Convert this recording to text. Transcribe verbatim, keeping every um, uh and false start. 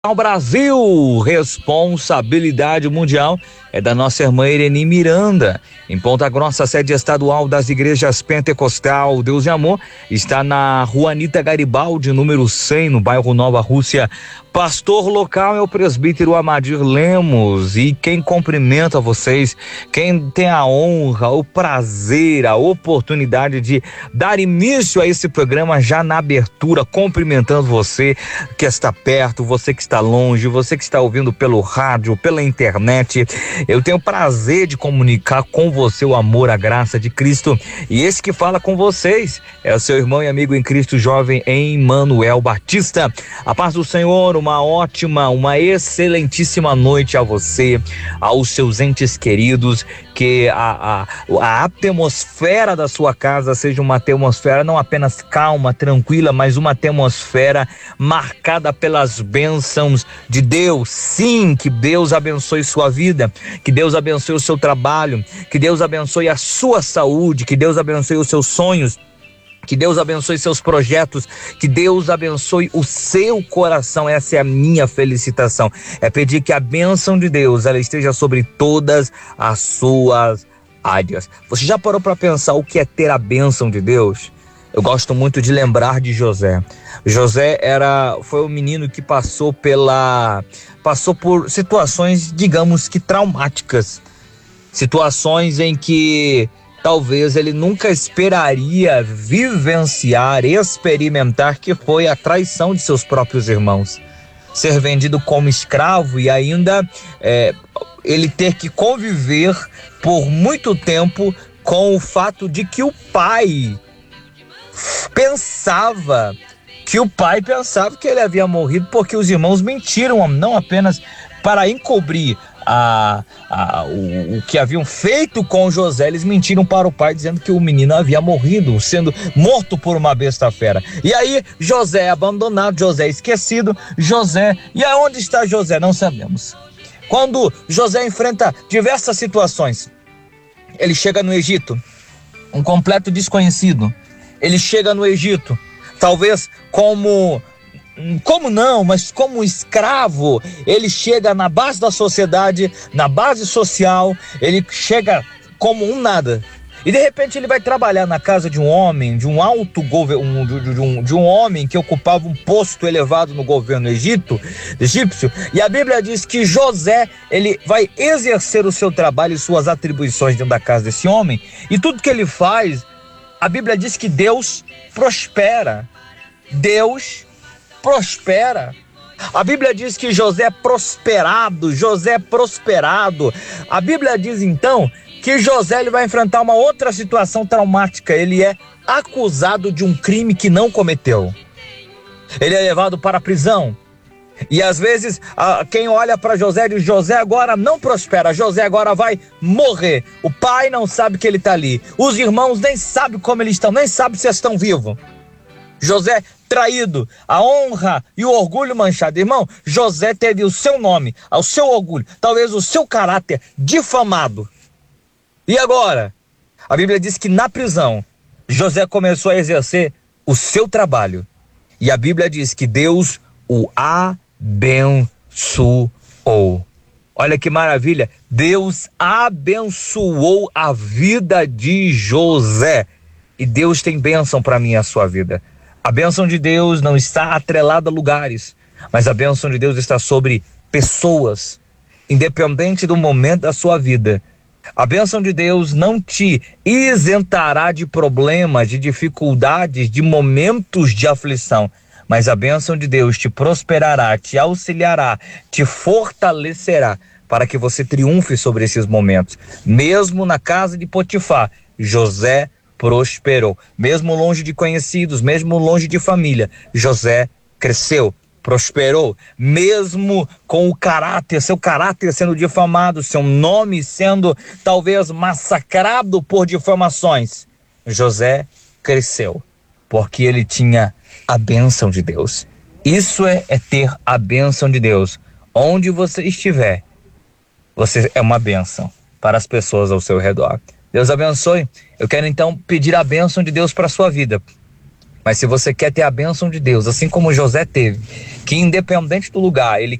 Ao Brasil, responsabilidade mundial é da nossa irmã Ireni Miranda. Em Ponta Grossa, sede estadual das igrejas Pentecostal Deus de Amor, está na Rua Anita Garibaldi, número cem, no bairro Nova Rússia. Pastor local é o presbítero Amadir Lemos, e quem cumprimenta vocês, quem tem a honra, o prazer, a oportunidade de dar início a esse programa já na abertura, cumprimentando você que está perto, você que está longe, você que está ouvindo pelo rádio, pela internet. Eu tenho o prazer de comunicar com você o amor, a graça de Cristo, e esse que fala com vocês é o seu irmão e amigo em Cristo, jovem Emmanuel Batista. A paz do Senhor, uma ótima, uma excelentíssima noite a você, aos seus entes queridos, que a, a, a atmosfera da sua casa seja uma atmosfera não apenas calma, tranquila, mas uma atmosfera marcada pelas bênçãos de Deus. Sim, que Deus abençoe sua vida, que Deus abençoe o seu trabalho, que Deus abençoe a sua saúde, que Deus abençoe os seus sonhos, que Deus abençoe seus projetos, que Deus abençoe o seu coração. Essa é a minha felicitação, é pedir que a bênção de Deus ela esteja sobre todas as suas áreas. Você já parou para pensar o que é ter a bênção de Deus? Eu gosto muito de lembrar de José. José era, foi um menino que passou pela, passou por situações, digamos que traumáticas, situações em que talvez ele nunca esperaria vivenciar, experimentar, que foi a traição de seus próprios irmãos. Ser vendido como escravo e ainda é, ele ter que conviver por muito tempo com o fato de que o pai pensava, que o pai pensava que ele havia morrido, porque os irmãos mentiram, não apenas para encobrir A, a, o, o que haviam feito com José, eles mentiram para o pai dizendo que o menino havia morrido, sendo morto por uma besta fera. E aí José é abandonado, José é esquecido, José, e aonde está José? Não sabemos. Quando José enfrenta diversas situações, ele chega no Egito, um completo desconhecido. Ele chega no Egito, talvez como Como não, mas como escravo. Ele chega na base da sociedade, na base social, ele chega como um nada. E de repente ele vai trabalhar na casa de um homem, de um alto governo, de, de, um, de um homem que ocupava um posto elevado no governo Egito, egípcio. E a Bíblia diz que José, ele vai exercer o seu trabalho e suas atribuições dentro da casa desse homem. E tudo que ele faz, a Bíblia diz que Deus prospera. Deus prospera. A Bíblia diz que José é prosperado, José é prosperado. A Bíblia diz então que José ele vai enfrentar uma outra situação traumática. Ele é acusado de um crime que não cometeu. Ele é levado para a prisão. E às vezes a, quem olha para José diz: José agora não prospera, José agora vai morrer. O pai não sabe que ele está ali, os irmãos nem sabem como eles estão, nem sabem se estão vivos. José traído, a honra e o orgulho manchado. Irmão, José teve o seu nome, o seu orgulho, talvez o seu caráter difamado. E agora? A Bíblia diz que na prisão, José começou a exercer o seu trabalho. E a Bíblia diz que Deus o abençoou. Olha que maravilha, Deus abençoou a vida de José. E Deus tem bênção para mim e a sua vida. A bênção de Deus não está atrelada a lugares, mas a bênção de Deus está sobre pessoas, independente do momento da sua vida. A bênção de Deus não te isentará de problemas, de dificuldades, de momentos de aflição, mas a bênção de Deus te prosperará, te auxiliará, te fortalecerá para que você triunfe sobre esses momentos. Mesmo na casa de Potifar, José prosperou. Mesmo longe de conhecidos, mesmo longe de família, José cresceu, prosperou. Mesmo com o caráter, seu caráter sendo difamado, seu nome sendo talvez massacrado por difamações, José cresceu, porque ele tinha a bênção de Deus. Isso é, é ter a bênção de Deus. Onde você estiver, você é uma bênção para as pessoas ao seu redor. Deus abençoe. Eu quero então pedir a bênção de Deus para a sua vida. Mas se você quer ter a bênção de Deus, assim como José teve, que independente do lugar, ele